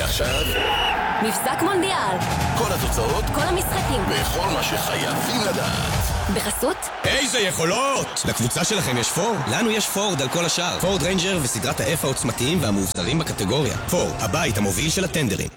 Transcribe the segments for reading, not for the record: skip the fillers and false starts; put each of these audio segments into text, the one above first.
ועכשיו, מבזק מונדיאל. כל התוצאות, כל המשחקים. וכל מה שחייבים לדעת. בחסות? איזה יכולות! לקבוצה שלכם יש פורד? לנו יש פורד על כל השאר. פורד ריינג'ר וסדרת ה-F העוצמתיים והמובזרים בקטגוריה. פורד, הבית המוביל של הטנדרים.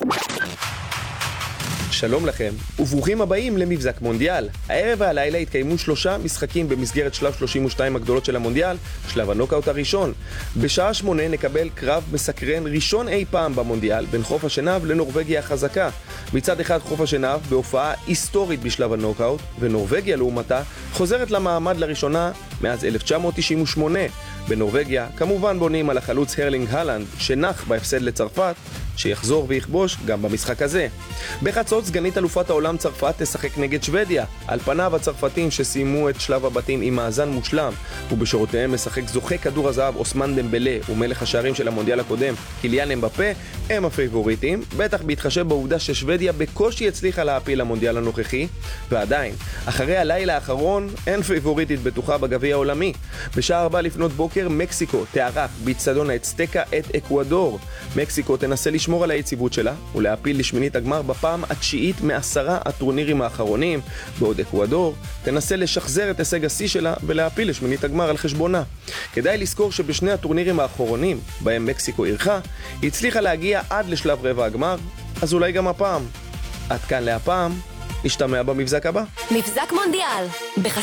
שלום לכם, וברוכים הבאים למבזק מונדיאל. הערב והלילה התקיימו 3 משחקים במסגרת שלב 32 הגדולות של המונדיאל, שלב הנוקאוט הראשון. בשעה 8 נקבל קרב מסקרן ראשון אי פעם במונדיאל, בין חוף השנהב לנורווגיה החזקה. מצד אחד חוף השנהב בהופעה היסטורית בשלב הנוקאוט, ונורווגיה לעומתה חוזרת למעמד לראשונה מאז 1998. בנורווגיה כמובן בונים על החלוץ הרלינג הלנד, שנח בהפסד לצרפת, שיחזור ויכבוש גם במשחק הזה. בחצות סגנית אלופת העולם צרפת תשחק נגד שוודיה. על פניו הצרפתים שסיימו את שלב הבתים עם מאזן מושלם, ובשורותיהם משחק זוכה כדור הזהב אוסמן דמבלה ומלך השערים של המונדיאל הקודם קיליאן אמבפה, הם הפייבוריטים, בטח בהתחשב בעובדה ששוודיה בקושי הצליחה להפיל למונדיאל הנוכחי, ועדיין, אחרי הלילה האחרון אין פייבוריטית בטוחה בגביע העולמי. בשעה 4 לפנות בוקר מקסיקו תארח באצטדיון האצטקה את אקוודור. מקסיקו תנסה לשמור על היציבות שלה ולהפיל לשמינית הגמר בפעם התשיעית מ10 הטורנירים האחרונים, בעוד אקוודור תנסה לשחזר את הישג השיא שלה ולהפיל לשמינית הגמר על חשבונה. כדאי לזכור שבשני הטורנירים האחרונים בהם מקסיקו אירחה, היא הצליחה להגיע עד לשלב רבע הגמר, אז אולי גם הפעם. עד כאן להפעם, נשתמע במבזק הבא. מבזק מונדיאל.